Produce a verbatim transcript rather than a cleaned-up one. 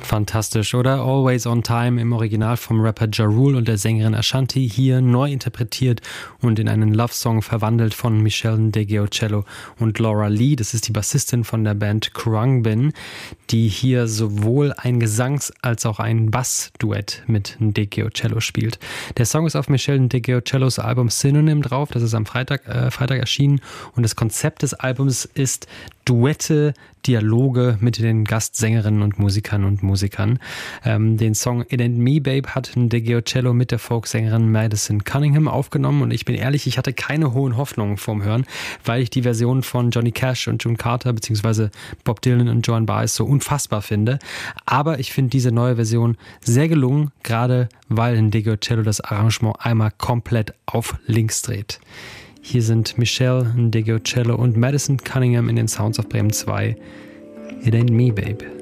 Fantastisch, oder? Always on Time im Original vom Rapper Ja Rule und der Sängerin Ashanti, hier neu interpretiert und in einen Love-Song verwandelt von Meshell Ndegeocello und Laura Lee. Das ist die Bassistin von der Band Khruangbin, die hier sowohl ein Gesangs- als auch ein Bass-Duett mit Ndegeocello spielt. Der Song ist auf Meshell Ndegeocellos Album Synonym drauf, das ist am Freitag, äh, Freitag erschienen, und das Konzept des Albums ist Duette, Dialoge mit den Gastsängerinnen und Musikern und Musikern. Ähm, den Song It Ain't Me Babe hat Ndegeocello mit der Folksängerin Madison Cunningham aufgenommen, und ich bin ehrlich, ich hatte keine hohen Hoffnungen vorm Hören, weil ich die Version von Johnny Cash und June Carter bzw. Bob Dylan und Joan Baez so unfassbar finde. Aber ich finde diese neue Version sehr gelungen, gerade weil Ndegeocello das Arrangement einmal komplett auf links dreht. Hier sind Meshell Ndegeocello und Madison Cunningham in den Sounds of Bremen zwei. It Ain't Me Babe.